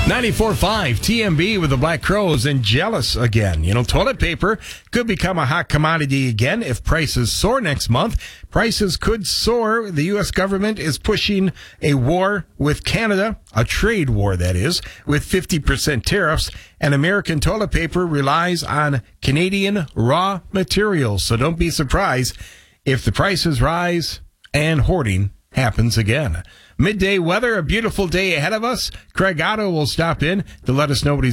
94.5 TMB with the Black Crowes and Jealous again. You know, toilet paper could become a hot commodity again if prices soar next month. Prices could soar. The U.S. government is pushing a war with Canada, a trade war that is, with 50% tariffs, and American toilet paper relies on Canadian raw materials. So don't be surprised if the prices rise and hoarding happens again. Midday weather, a beautiful day ahead of us. Craig Otto will stop in to let us know what he's